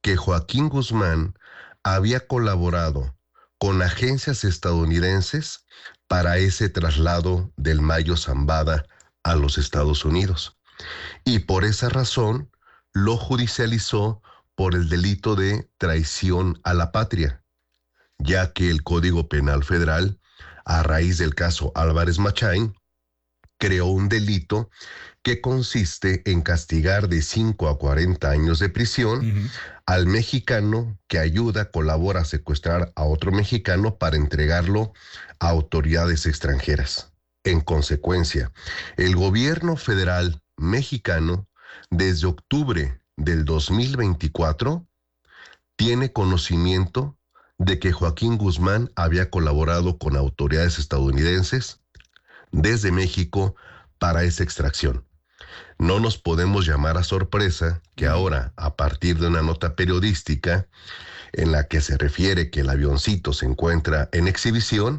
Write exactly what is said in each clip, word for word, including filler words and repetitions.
que Joaquín Guzmán había colaborado con agencias estadounidenses para ese traslado del Mayo Zambada a los Estados Unidos. Y por esa razón lo judicializó por el delito de traición a la patria, ya que el Código Penal Federal, a raíz del caso Álvarez Machain, creó un delito que consiste en castigar de cinco a cuarenta años de prisión uh-huh. al mexicano que ayuda, colabora a secuestrar a otro mexicano para entregarlo a autoridades extranjeras. En consecuencia, el gobierno federal mexicano, desde octubre del dos mil veinticuatro, tiene conocimiento de que Joaquín Guzmán había colaborado con autoridades estadounidenses desde México para esa extracción. No nos podemos llamar a sorpresa que ahora, a partir de una nota periodística en la que se refiere que el avioncito se encuentra en exhibición,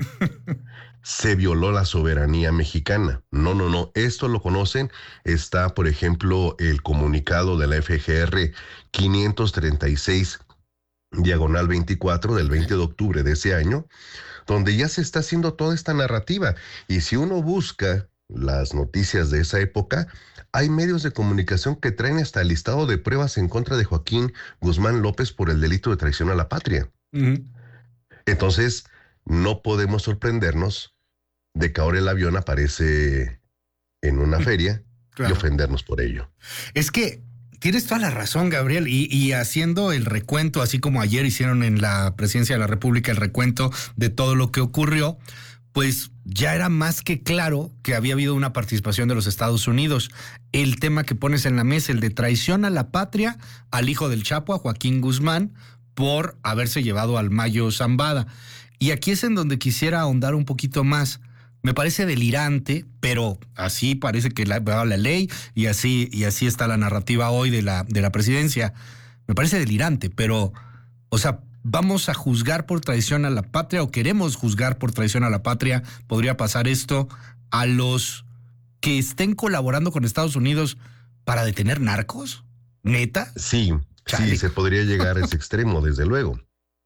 se violó la soberanía mexicana. No, no, no, esto lo conocen. Está, por ejemplo, el comunicado de la F G R quinientos treinta y seis, diagonal veinticuatro, del veinte de octubre de ese año, donde ya se está haciendo toda esta narrativa. Y si uno busca las noticias de esa época, hay medios de comunicación que traen hasta el listado de pruebas en contra de Joaquín Guzmán López por el delito de traición a la patria. Uh-huh. Entonces, no podemos sorprendernos de que ahora el avión aparece en una feria claro. y ofendernos por ello. Es que tienes toda la razón, Gabriel, y, y haciendo el recuento, así como ayer hicieron en la Presidencia de la República el recuento de todo lo que ocurrió, pues ya era más que claro que había habido una participación de los Estados Unidos. El tema que pones en la mesa, el de traición a la patria, al hijo del Chapo, a Joaquín Guzmán, por haberse llevado al Mayo Zambada. Y aquí es en donde quisiera ahondar un poquito más. Me parece delirante, pero así parece que la, va la ley y así, y así está la narrativa hoy de la, de la presidencia. Me parece delirante, pero, o sea, ¿vamos a juzgar por traición a la patria o queremos juzgar por traición a la patria? ¿Podría pasar esto a los que estén colaborando con Estados Unidos para detener narcos? ¿Neta? Sí, Chale. sí, se podría llegar a ese extremo, desde luego.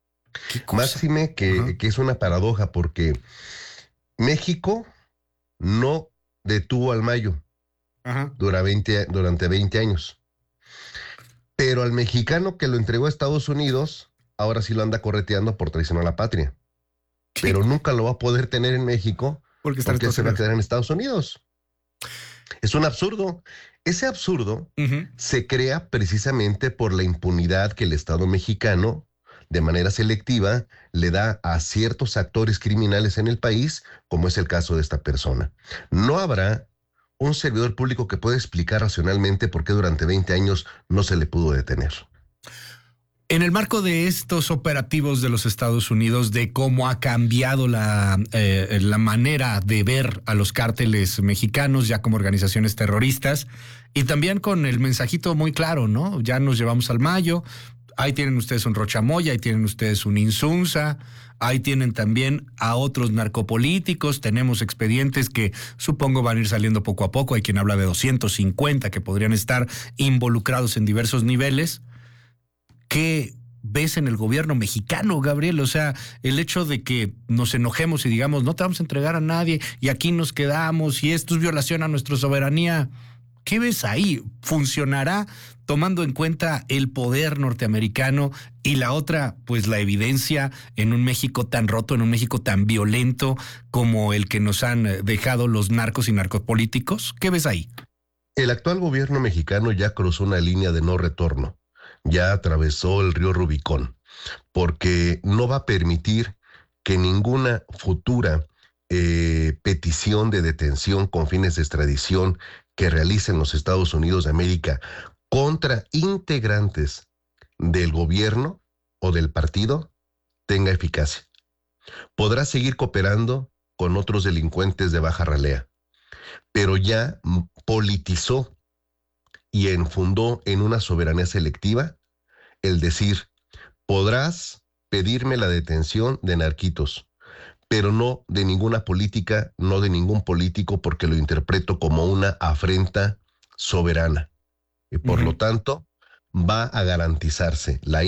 Máxime que, uh-huh. que es una paradoja porque México no detuvo al Mayo uh-huh. durante, veinte, durante veinte años. Pero al mexicano que lo entregó a Estados Unidos, ahora sí lo anda correteando por traición a la patria. ¿Qué? Pero nunca lo va a poder tener en México porque, porque se va a quedar en Estados Unidos. Es un absurdo. Ese absurdo uh-huh. se crea precisamente por la impunidad que el Estado mexicano, de manera selectiva, le da a ciertos actores criminales en el país, como es el caso de esta persona. No habrá un servidor público que pueda explicar racionalmente por qué durante veinte años no se le pudo detener. En el marco de estos operativos de los Estados Unidos, de cómo ha cambiado la, eh, la manera de ver a los cárteles mexicanos ya como organizaciones terroristas, y también con el mensajito muy claro, ¿no? Ya nos llevamos al Mayo. Ahí tienen ustedes un Rochamoya, ahí tienen ustedes un Insunza, ahí tienen también a otros narcopolíticos, tenemos expedientes que supongo van a ir saliendo poco a poco, hay quien habla de doscientos cincuenta que podrían estar involucrados en diversos niveles. ¿Qué ves en el gobierno mexicano, Gabriel? O sea, el hecho de que nos enojemos y digamos, no te vamos a entregar a nadie y aquí nos quedamos y esto es violación a nuestra soberanía. ¿Qué ves ahí? ¿Funcionará tomando en cuenta el poder norteamericano y la otra, pues la evidencia en un México tan roto, en un México tan violento como el que nos han dejado los narcos y narcopolíticos? ¿Qué ves ahí? El actual gobierno mexicano ya cruzó una línea de no retorno, ya atravesó el río Rubicón, porque no va a permitir que ninguna futura eh, petición de detención con fines de extradición que realicen los Estados Unidos de América contra integrantes del gobierno o del partido tenga eficacia. Podrá seguir cooperando con otros delincuentes de baja ralea, pero ya politizó y enfundó en una soberanía selectiva el decir, podrás pedirme la detención de narquitos, pero no de ninguna política, no de ningún político, porque lo interpreto como una afrenta soberana. Y por uh-huh. lo tanto, va a garantizarse la